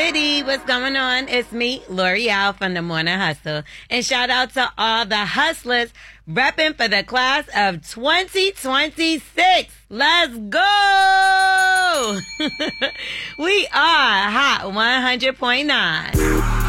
City. What's going on? It's me, L'Oreal from the Morning Hustle. And shout out to all the hustlers repping for the class of 2026. Let's go! We are Hot 100.9.